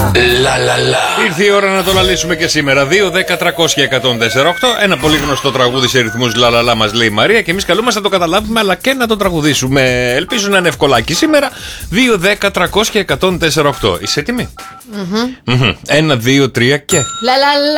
Ήρθε η ώρα να το λαλήσουμε και σήμερα. 2, 10, 300 και 104,8. Ένα πολύ γνωστό τραγούδι σε ρυθμούς λαλαλά μας λέει η Μαρία και εμείς καλούμαστε να το καταλάβουμε αλλά και να το τραγουδήσουμε. Ελπίζω να είναι ευκολάκι σήμερα. 2, 10, 300 και 104,8. Είσαι έτοιμη? 1, 2, 3 και.